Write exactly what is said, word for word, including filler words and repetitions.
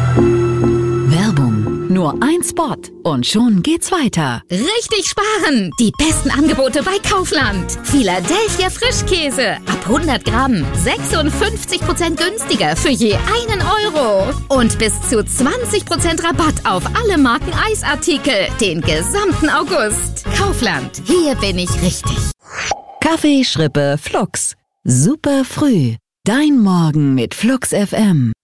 Werbung. Nur ein Spot und schon geht's weiter. Richtig sparen! Die besten Angebote bei Kaufland. Philadelphia Frischkäse. Ab hundert Gramm. sechsundfünfzig Prozent günstiger für je einen Euro. Und bis zu zwanzig Prozent Rabatt auf alle Marken Eisartikel. Den gesamten August. Kaufland. Hier bin ich richtig. Kaffee, Schrippe, Flux. Super früh. Dein Morgen mit Flux F M.